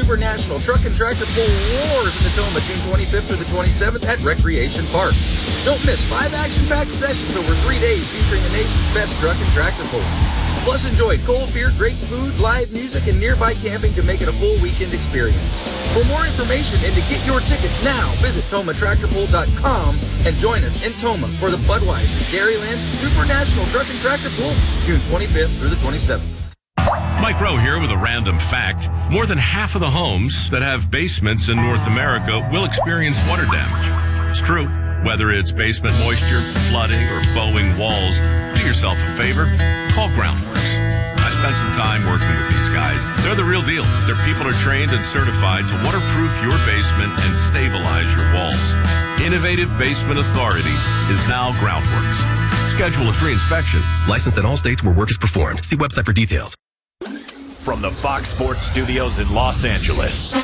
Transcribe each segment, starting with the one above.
Super National Truck and Tractor Pull Wars in Natoma, June 25th through the 27th at Recreation Park. Don't miss 5 action-packed sessions over 3 days featuring the nation's best truck and tractor pull. Plus, enjoy cold beer, great food, live music, and nearby camping to make it a full weekend experience. For more information and to get your tickets now, visit TomaTractorPull.com and join us in Toma for the Budweiser Dairyland Super National Truck and Tractor Pull, June 25th through the 27th. Mike Rowe here with a random fact. More than half of the homes that have basements in North America will experience water damage. It's true. Whether it's basement moisture, flooding, or bowing walls, do yourself a favor. Call Groundworks. I spent some time working with these guys. They're the real deal. Their people are trained and certified to waterproof your basement and stabilize your walls. Innovative Basement Authority is now Groundworks. Schedule a free inspection. Licensed in all states where work is performed. See website for details. From the Fox Sports Studios in Los Angeles,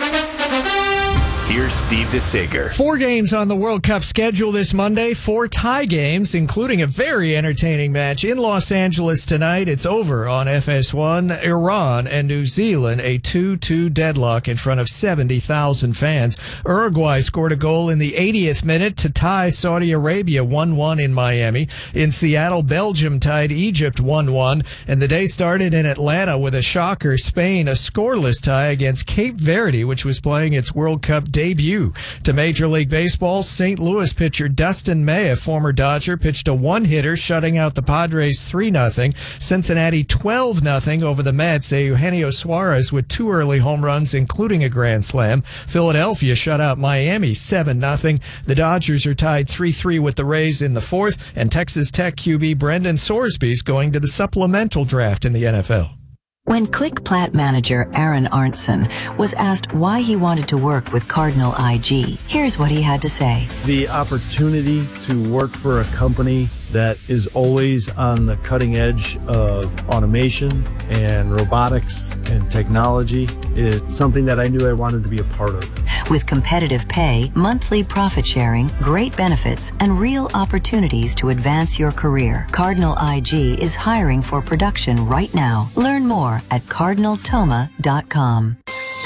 here's Steve DeSager. 4 games on the World Cup schedule this Monday, 4 tie games, including a very entertaining match in Los Angeles tonight. It's over on FS1. Iran and New Zealand, a 2-2 deadlock in front of 70,000 fans. Uruguay scored a goal in the 80th minute to tie Saudi Arabia 1-1 in Miami. In Seattle, Belgium tied Egypt 1-1, and the day started in Atlanta with a shocker. Spain, a scoreless tie against Cape Verde, which was playing its World Cup debut. To Major League Baseball, St. Louis pitcher Dustin May, a former Dodger, pitched a one-hitter, shutting out the Padres 3-0. Cincinnati 12-0 over the Mets. Eugenio Suarez with 2 early home runs, including a grand slam. Philadelphia shut out Miami 7-0. The Dodgers are tied 3-3 with the Rays in the 4th, and Texas Tech QB Brendan Sorsby's going to the supplemental draft in the NFL. When Click Plat manager Aaron Arntzen was asked why he wanted to work with Cardinal IG, here's what he had to say. The opportunity to work for a company that is always on the cutting edge of automation and robotics and technology is something that I knew I wanted to be a part of. With competitive pay, monthly profit sharing, great benefits, and real opportunities to advance your career, Cardinal IG is hiring for production right now. Learn more at cardinaltoma.com.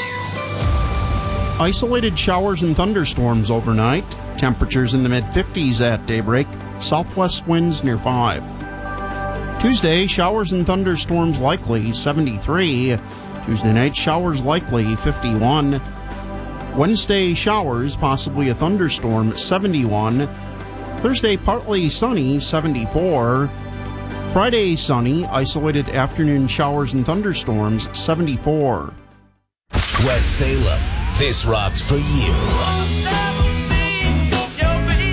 Isolated showers and thunderstorms overnight. Temperatures in the mid-50s at daybreak. Southwest winds near 5. Tuesday, showers and thunderstorms likely, 73. Tuesday night, showers likely, 51. Wednesday, showers, possibly a thunderstorm, 71. Thursday, partly sunny, 74. Friday, sunny, isolated afternoon showers and thunderstorms, 74. West Salem, this rocks for you.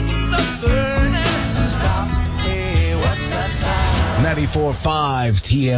94.5 TM.